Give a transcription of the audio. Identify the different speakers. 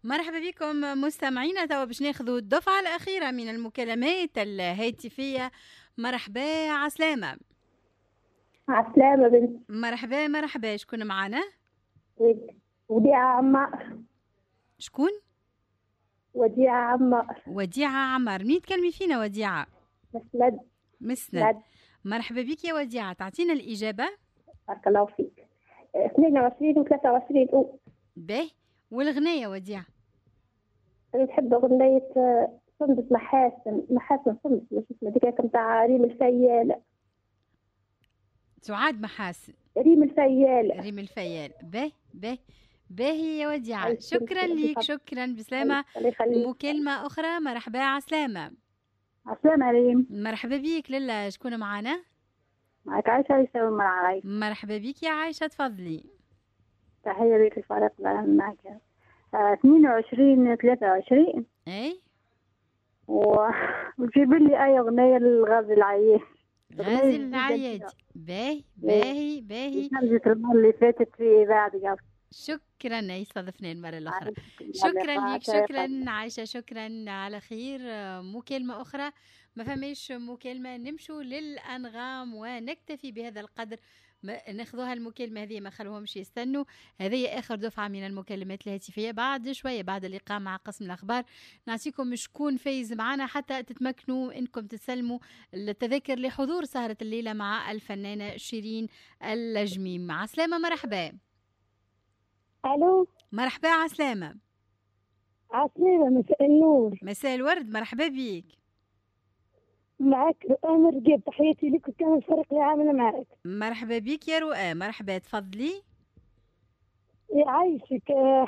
Speaker 1: مرحبا بكم مستمعينا. توا باش ناخذوا الدفعة الأخيرة من المكالمات الهاتفية. مرحبا عسلامة.
Speaker 2: عسلامة بنت.
Speaker 1: مرحبا مرحبا، شكون معنا؟
Speaker 2: وديعة عمار.
Speaker 1: شكون؟
Speaker 2: وديعة عمار.
Speaker 1: وديعة عمار. منين تكلمي فينا وديعة؟
Speaker 2: مسند.
Speaker 1: مسند. مرحبا بك يا وديعة، تعطينا الإجابة.
Speaker 2: بارك الله فيك. 22 و 23 أوت.
Speaker 1: باهي، والغنية وديعة؟
Speaker 2: نحب أغنية سندس محاسن سندس، مش اسمها ديك نتاع ريم الفيال.
Speaker 1: سعاد محاسن.
Speaker 2: ريم الفيال.
Speaker 1: ريم الفيال. باهي باهي باهي يا وديعة، شكرا ليك، شكرا بسلامة. مكالمة أخرى. مرحبا عسلامة.
Speaker 2: عسلامة ريم.
Speaker 1: مرحبا بيك للا، شكون معنا؟
Speaker 2: معك عايشة يساوي معاي.
Speaker 1: مرحبا بيك يا عايشة، تفضلي.
Speaker 2: تحية ليك الفريق معك. 22 23.
Speaker 1: اي
Speaker 2: وجيب لي أي أغنية للغازي العياش.
Speaker 1: غازي العيادي. باهي باهي باهي.
Speaker 2: خرجت المرة اللي فاتت في بعد قبل.
Speaker 1: شكرا، يستضفنا المرة الأخرى. شكرا لك، شكرا عايشة، شكرا على خير. مكالمة أخرى؟ ما فماش مكالمة، نمشوا للأنغام ونكتفي بهذا القدر. ناخذوها المكالمة هذه، ما خلوهمش يستنوا. هذه آخر دفعة من المكالمات الهاتفية. بعد شوية، بعد اللقاء مع قسم الأخبار، نعطيكم شكون فايز معنا حتى تتمكنوا إنكم تسلموا التذاكر لحضور سهرة الليلة مع الفنانة شيرين اللجمي. مع السلامة. مرحبا.
Speaker 2: الو.
Speaker 1: مرحبا عسلامة.
Speaker 2: عسلامة، مساء النور.
Speaker 1: مساء الورد، مرحبا بيك.
Speaker 2: معك رؤى رقيب، تحياتي لك وكان الفريق اللي عامل معك.
Speaker 1: مرحبا بيك يا رؤى، مرحبا، تفضلي.
Speaker 2: يعيشك.